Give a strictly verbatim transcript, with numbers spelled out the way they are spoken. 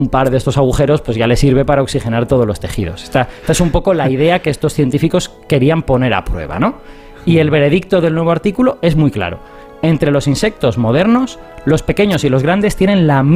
un par de estos agujeros pues ya le sirve para oxigenar todos los tejidos. Esta, esta es un poco la idea que estos científicos querían poner a prueba, ¿no? Y el veredicto del nuevo artículo es muy claro. Entre los insectos modernos, los pequeños y los grandes tienen la